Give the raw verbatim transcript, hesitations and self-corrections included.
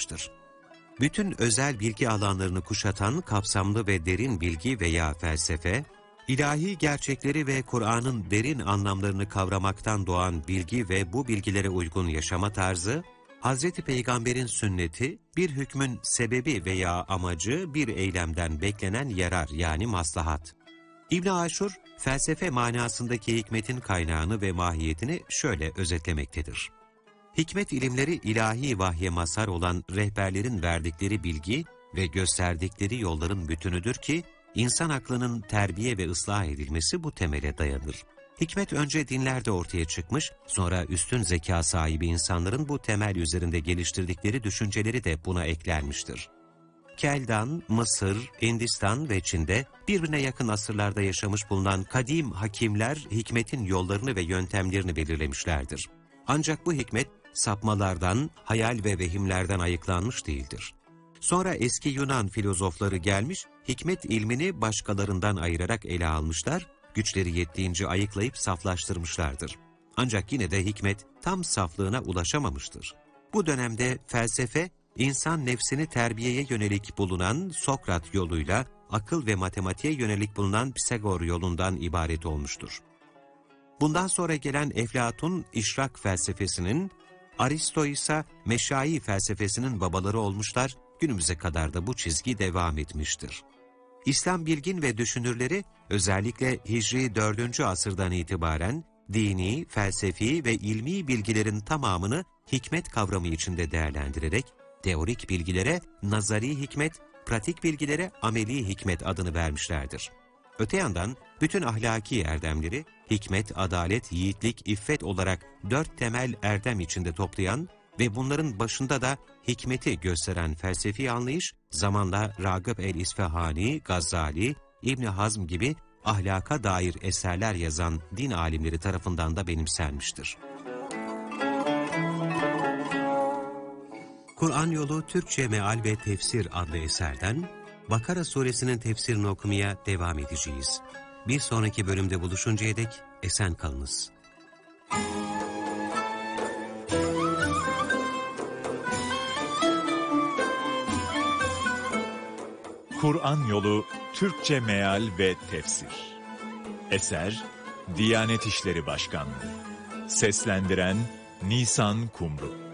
almıştır. Bütün özel bilgi alanlarını kuşatan kapsamlı ve derin bilgi veya felsefe, ilahi gerçekleri ve Kur'an'ın derin anlamlarını kavramaktan doğan bilgi ve bu bilgilere uygun yaşama tarzı, Hazreti Peygamber'in sünneti, bir hükmün sebebi veya amacı bir eylemden beklenen yarar yani maslahat. İbn Aşur, felsefe manasındaki hikmetin kaynağını ve mahiyetini şöyle özetlemektedir. Hikmet ilimleri ilahi vahye mazhar olan rehberlerin verdikleri bilgi ve gösterdikleri yolların bütünüdür ki, insan aklının terbiye ve ıslah edilmesi bu temele dayanır. Hikmet önce dinlerde ortaya çıkmış, sonra üstün zeka sahibi insanların bu temel üzerinde geliştirdikleri düşünceleri de buna eklenmiştir. Keldan, Mısır, Hindistan ve Çin'de birbirine yakın asırlarda yaşamış bulunan kadim hakimler hikmetin yollarını ve yöntemlerini belirlemişlerdir. Ancak bu hikmet sapmalardan, hayal ve vehimlerden ayıklanmış değildir. Sonra eski Yunan filozofları gelmiş, hikmet ilmini başkalarından ayırarak ele almışlar, güçleri yettiğince ayıklayıp saflaştırmışlardır. Ancak yine de hikmet tam saflığına ulaşamamıştır. Bu dönemde felsefe, insan nefsini terbiyeye yönelik bulunan Sokrat yoluyla, akıl ve matematiğe yönelik bulunan Pisagor yolundan ibaret olmuştur. Bundan sonra gelen Eflatun, işrak felsefesinin, Aristo ise meşai felsefesinin babaları olmuşlar, günümüze kadar da bu çizgi devam etmiştir. İslam bilgin ve düşünürleri özellikle Hicri dördüncü asırdan itibaren dini, felsefi ve ilmi bilgilerin tamamını hikmet kavramı içinde değerlendirerek teorik bilgilere nazari hikmet, pratik bilgilere ameli hikmet adını vermişlerdir. Öte yandan bütün ahlaki erdemleri hikmet, adalet, yiğitlik, iffet olarak dört temel erdem içinde toplayan ve bunların başında da hikmeti gösteren felsefi anlayış, zamanla Ragıp el-İsfahani, Gazali, İbn Hazm gibi ahlaka dair eserler yazan din alimleri tarafından da benimsenmiştir. Kur'an Yolu Türkçe Meal ve Tefsir adlı eserden Bakara suresinin tefsirini okumaya devam edeceğiz. Bir sonraki bölümde buluşuncaya dek esen kalınız. Kur'an Yolu Türkçe Meal ve Tefsir. Eser Diyanet İşleri Başkanlığı. Seslendiren Nisan Kumru.